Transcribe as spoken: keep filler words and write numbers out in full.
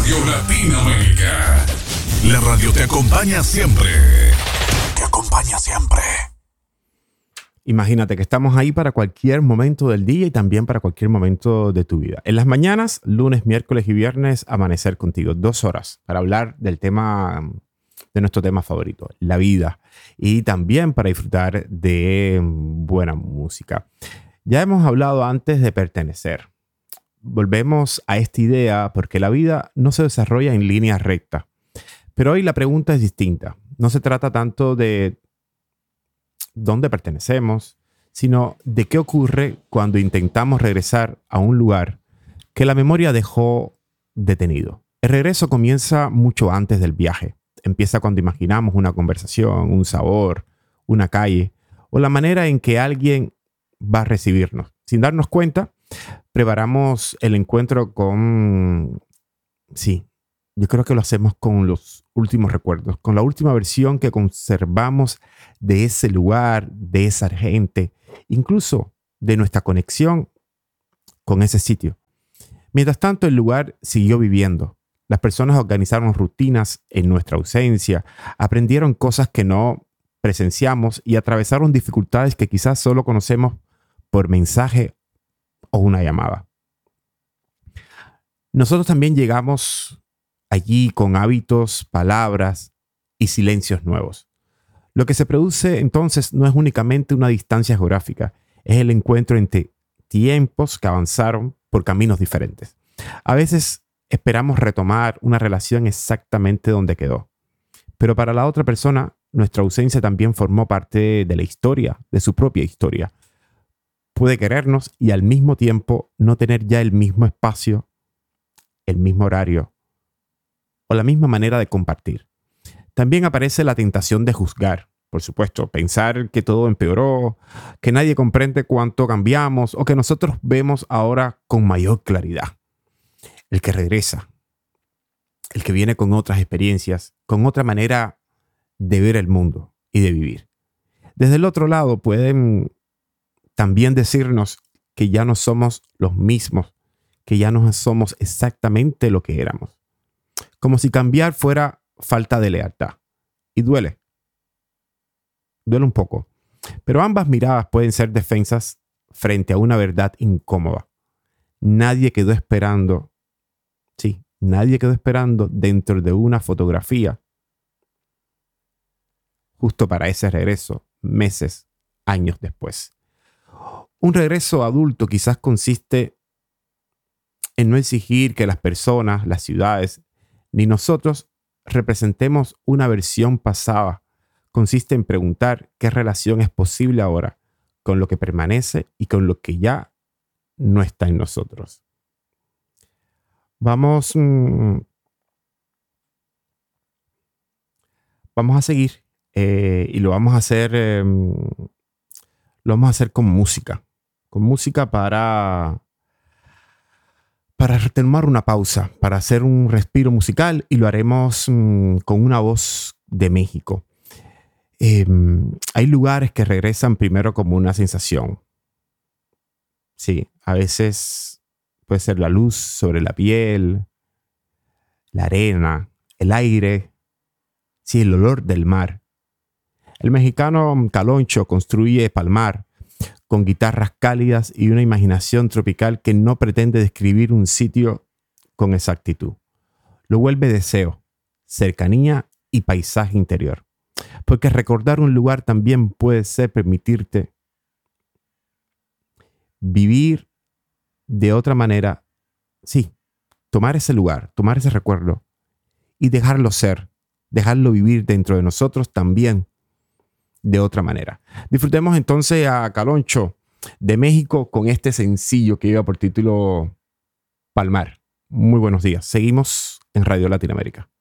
Radio Latinoamérica. La radio te acompaña siempre. Te acompaña siempre. Imagínate que estamos ahí para cualquier momento del día y también para cualquier momento de tu vida. En las mañanas, lunes, miércoles y viernes, Amanecer Contigo. Dos horas para hablar del tema, de nuestro tema favorito, la vida. Y también para disfrutar de buena música. Ya hemos hablado antes de pertenecer. Volvemos a esta idea porque la vida no se desarrolla en línea recta. Pero hoy la pregunta es distinta. No se trata tanto de dónde pertenecemos, sino de qué ocurre cuando intentamos regresar a un lugar que la memoria dejó detenido. El regreso comienza mucho antes del viaje. Empieza cuando imaginamos una conversación, un sabor, una calle o la manera en que alguien va a recibirnos. Sin darnos cuenta, preparamos el encuentro con... Sí, yo creo que lo hacemos con los últimos recuerdos, con la última versión que conservamos de ese lugar, de esa gente, incluso de nuestra conexión con ese sitio. Mientras tanto, el lugar siguió viviendo. Las personas organizaron rutinas en nuestra ausencia, aprendieron cosas que no presenciamos y atravesaron dificultades que quizás solo conocemos por mensaje o una llamada. Nosotros también llegamos allí con hábitos, palabras y silencios nuevos. Lo que se produce entonces no es únicamente una distancia geográfica, es el encuentro entre tiempos que avanzaron por caminos diferentes. A veces esperamos retomar una relación exactamente donde quedó, pero para la otra persona nuestra ausencia también formó parte de la historia, de su propia historia. Puede querernos y al mismo tiempo no tener ya el mismo espacio, el mismo horario o la misma manera de compartir. También aparece la tentación de juzgar, por supuesto, pensar que todo empeoró, que nadie comprende cuánto cambiamos o que nosotros vemos ahora con mayor claridad. El que regresa, el que viene con otras experiencias, con otra manera de ver el mundo y de vivir. Desde el otro lado pueden también decirnos que ya no somos los mismos, que ya no somos exactamente lo que éramos. Como si cambiar fuera falta de lealtad. Y duele. Duele un poco. Pero ambas miradas pueden ser defensas frente a una verdad incómoda. Nadie quedó esperando, sí, nadie quedó esperando dentro de una fotografía justo para ese regreso, meses, años después. Un regreso adulto quizás consiste en no exigir que las personas, las ciudades, ni nosotros representemos una versión pasada. Consiste en preguntar qué relación es posible ahora con lo que permanece y con lo que ya no está en nosotros. Vamos, mmm, vamos a seguir eh, y lo vamos a hacer, eh, lo vamos a hacer con música, con música para para tomar una pausa, para hacer un respiro musical y lo haremos mmm, con una voz de México. Eh, hay lugares que regresan primero como una sensación. Sí, a veces puede ser la luz sobre la piel, la arena, el aire, sí, el olor del mar. El mexicano Caloncho construye Palmar con guitarras cálidas y una imaginación tropical que no pretende describir un sitio con exactitud. Lo vuelve deseo, cercanía y paisaje interior. Porque recordar un lugar también puede ser permitirte vivir de otra manera. Sí, tomar ese lugar, tomar ese recuerdo y dejarlo ser, dejarlo vivir dentro de nosotros también de otra manera. Disfrutemos entonces a Caloncho de México con este sencillo que lleva por título Palmar. Muy buenos días. Seguimos en Radio Latinoamérica.